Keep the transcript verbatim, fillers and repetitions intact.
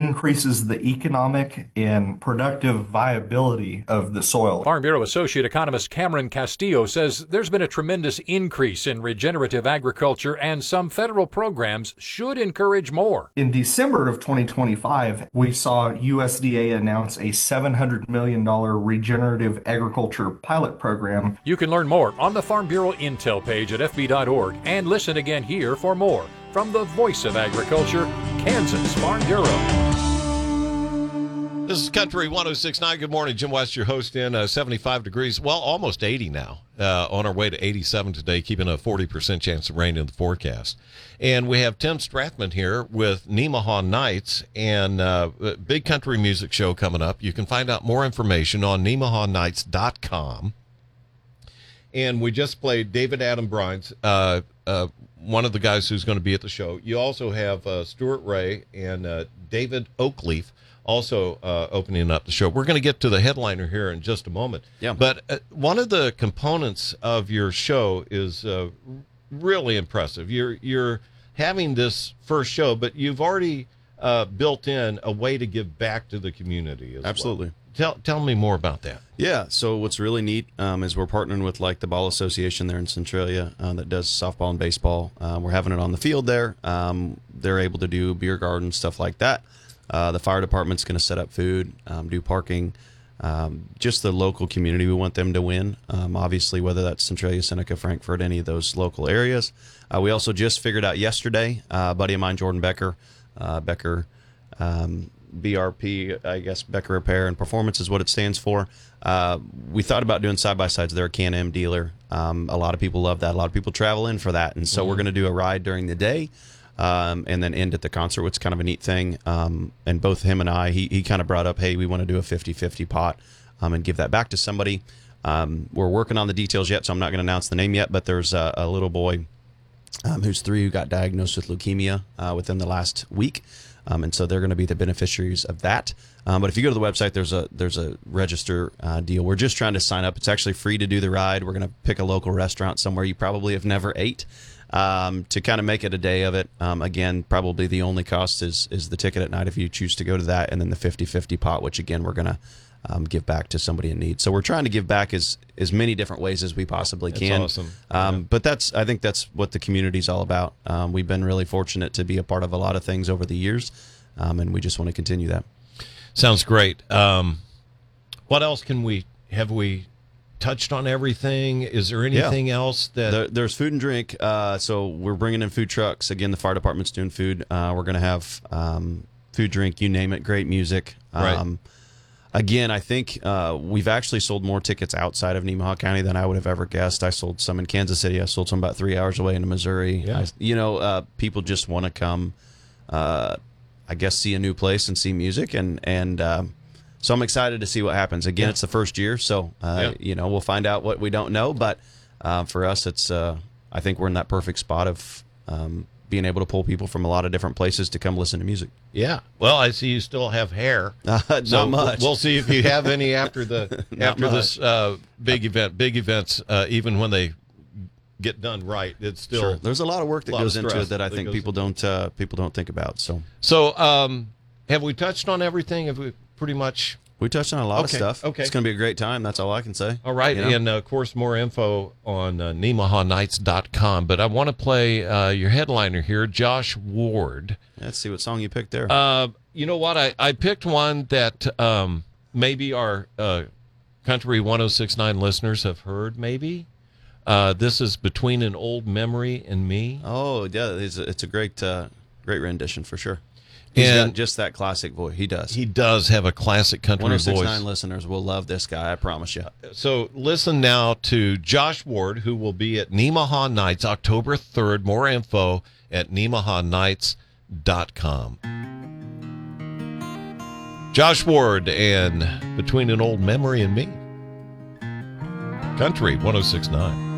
increases the economic and productive viability of the soil. Farm Bureau Associate Economist Cameron Castillo says there's been a tremendous increase in regenerative agriculture, and some federal programs should encourage more. In December of twenty twenty-five, we saw U S D A announce a seven hundred million dollars regenerative agriculture pilot program. You can learn more on the Farm Bureau Intel page at f b dot org and listen again here for more from the Voice of Agriculture, Kansas Farm Bureau. This is Country one oh six point nine. Good morning. Jim West, your host, in uh, seventy-five degrees. Well, almost eighty now. Uh, on our way to eighty-seven today, keeping a forty percent chance of rain in the forecast. And we have Tim Strathman here with Nemaha Nights and uh, a big country music show coming up. You can find out more information on nemaha nights dot com. And we just played David Adam Bryant, uh, uh, one of the guys who's going to be at the show. You also have uh, Stuart Ray and uh, David Oakleaf also uh, opening up the show. We're going to get to the headliner here in just a moment. Yeah. But uh, one of the components of your show is uh, really impressive. You're you're having this first show, but you've already uh, built in a way to give back to the community as Absolutely. well. Tell tell me more about that. Yeah, so what's really neat um, is we're partnering with like the Ball Association there in Centralia uh, that does softball and baseball. Uh, we're having it on the field there. Um, they're able to do beer garden, stuff like that. Uh, the fire department's going to set up food, um, do parking, um, just the local community. We want them to win, um, obviously, whether that's Centralia, Seneca, Frankfort, any of those local areas. Uh, we also just figured out yesterday, uh, a buddy of mine, Jordan Becker, uh, Becker, um, B R P, I guess Becker Repair and Performance is what it stands for. Uh, we thought about doing side-by-sides. They're a Can-Am dealer. Um, a lot of people love that. A lot of people travel in for that. And so mm-hmm. we're going to do a ride during the day. Um, and then end at the concert, which is kind of a neat thing. Um, and both him and I, he, he kind of brought up, hey, we want to do a fifty-fifty pot um, and give that back to somebody. Um, we're working on the details yet, so I'm not going to announce the name yet, but there's a, a little boy um, who's three who got diagnosed with leukemia uh, within the last week. Um, and so they're going to be the beneficiaries of that. Um, but if you go to the website, there's a there's a register uh, deal. We're just trying to sign up. It's actually free to do the ride. We're going to pick a local restaurant somewhere you probably have never ate. Um, to kind of make it a day of it. Um, again, probably the only cost is is the ticket at night if you choose to go to that, and then the fifty-fifty pot, which again we're going to um, give back to somebody in need. So we're trying to give back as as many different ways as we possibly That's can. awesome. Um, Yeah. But that's I think that's what the community's all about. Um, we've been really fortunate to be a part of a lot of things over the years, um, and we just want to continue that. Sounds great. Um, what else can we have we touched on everything? Is there anything yeah. else that there, there's food and drink? Uh, so we're bringing in food trucks. Again, the fire department's doing food. Uh, we're going to have um, food, drink, you name it. Great music. Right. Um, again, I think uh, we've actually sold more tickets outside of Nemaha County than I would have ever guessed. I sold some in Kansas City. I sold some about three hours away into Missouri. Yeah. I, you know, uh, people just want to come. Uh, I guess see a new place and see music and and. Um, So I'm excited to see what happens. Again, Yeah. it's the first year, so uh, Yeah. you know we'll find out what we don't know. But uh, for us, it's uh, I think we're in that perfect spot of um, being able to pull people from a lot of different places to come listen to music. Yeah. Well, I see you still have hair. Uh, not so much. We'll see if you have any after the after much. this uh, big event. Big events, uh, even when they get done right, it's still Sure. There's a lot of work that lot goes of into stress it that I that think goes people into don't uh, people don't think about. So So, um, have we touched on everything? Have we pretty much? we touched on a lot Okay, of stuff. okay. It's going to be a great time. That's all I can say. All right, You know? and uh, of course, more info on uh, nemaha nights dot com. But I want to play uh, your headliner here, Josh Ward. Let's see what song you picked there. Uh, you know what? I, I picked one that um, maybe our uh, Country one oh six point nine listeners have heard, maybe. Uh, this is Between an Old Memory and Me. oh yeah, it's a, it's a great uh, great rendition for sure. He's And got just that classic voice. He does. He does have a classic country one oh six point nine voice. listeners will love this guy, I promise you. So listen now to Josh Ward, who will be at Nemaha Nights October third. More info at nemaha nights dot com. Josh Ward and Between an Old Memory and Me. Country one oh six point nine.